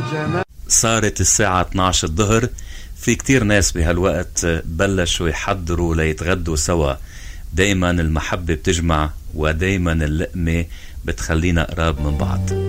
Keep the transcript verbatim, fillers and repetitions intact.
صارت الساعة اثنعش الظهر. في كتير ناس بهالوقت بلشوا يحضروا ليتغدوا سوا. دايما المحبة بتجمع ودايما اللقمة بتخلينا قراب من بعض.